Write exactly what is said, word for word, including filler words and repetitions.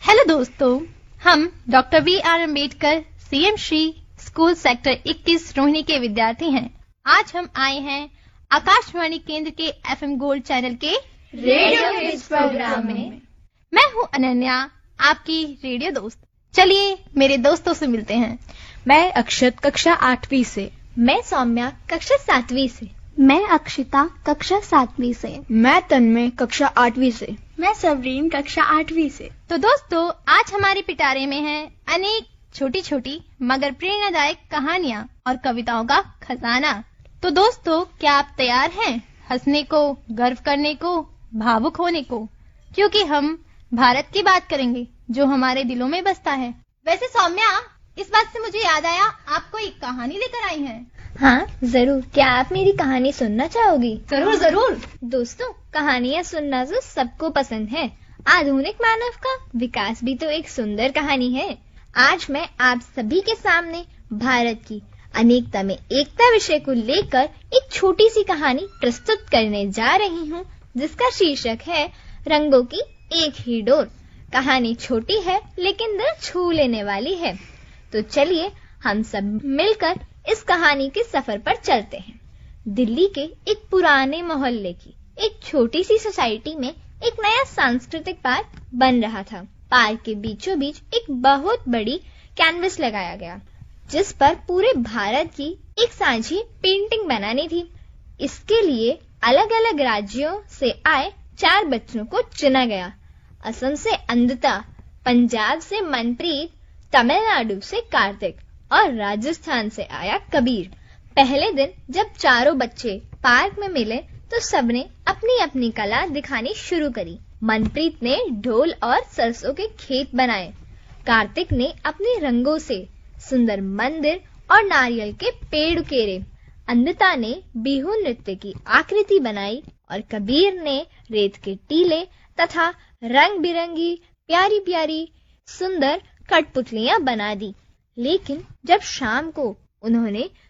Hello दोस्तों, हम doctor V are Ambedkar CM Shri school sector इक्कीस रोहिणी के विद्यार्थी हैं। आज हम आए हैं आकाशवाणी केंद्र के एफएम गोल्ड चैनल के रेडियो हिट्स प्रोग्राम में। मैं हूं अनन्या, आपकी रेडियो दोस्त। चलिए मेरे दोस्तों से मिलते हैं। मैं अक्षत, कक्षा आठवीं से। मैं सौम्या, कक्षा सातवीं से। मैं अक्षिता, कक्षा सातवीं से। मैं तन्मय, कक्षा आठवीं से। मैं सबरीन, कक्षा आठवीं से। तो दोस्तों, आज हमारे पिटारे में है अनेक छोटी छोटी मगर प्रेरणादायक कहानियां और कविताओं का खजाना। तो दोस्तों, क्या आप तैयार हैं हंसने को, गर्व करने को, भावुक होने को? क्योंकि हम भारत की बात करेंगे जो हमारे दिलों में बसता है। वैसे सौम्या, इस बात से मुझे याद आया, आपको एक कहानी लेकर आई हैं। हाँ जरूर, क्या आप मेरी कहानी सुनना चाहोगी? जरूर जरूर। दोस्तों, कहानियाँ सुनना तो सबको पसंद है। आधुनिक मानव का विकास भी तो एक सुंदर कहानी है। आज मैं आप सभी के सामने भारत की अनेकता में एकता विषय को लेकर एक छोटी सी कहानी प्रस्तुत करने जा रही हूँ, जिसका शीर्षक है रंगों की एक ही डोर। कहानी छोटी है लेकिन दिल छू लेने वाली है। तो चलिए हम सब मिलकर इस कहानी के सफर पर चलते हैं। दिल्ली के एक पुराने मोहल्ले की एक छोटी सी सोसाइटी में एक नया सांस्कृतिक पार्क बन रहा था। पार्क के बीचों बीच एक बहुत बड़ी कैनवस लगाया गया, जिस पर पूरे भारत की एक साझी पेंटिंग बनानी थी। इसके लिए अलग अलग राज्यों से आए चार बच्चों को चुना गया। असम से अंदिता, पंजाब से मनप्रीत, तमिलनाडु से कार्तिक और राजस्थान से आया कबीर। पहले दिन जब चारों बच्चे पार्क में मिले तो सबने अपनी अपनी कला दिखानी शुरू करी। मनप्रीत ने ढोल और सरसों के खेत बनाए। कार्तिक ने अपने रंगों से सुंदर मंदिर और नारियल के पेड़ उकेरे। अंदिता ने बिहू नृत्य की आकृति बनाई और कबीर ने रेत के टीले तथा रंग बिरंगी प्यारी प्यारी सुंदर कठपुतलियां बना दी। लेकिन जब शाम को उन्होंने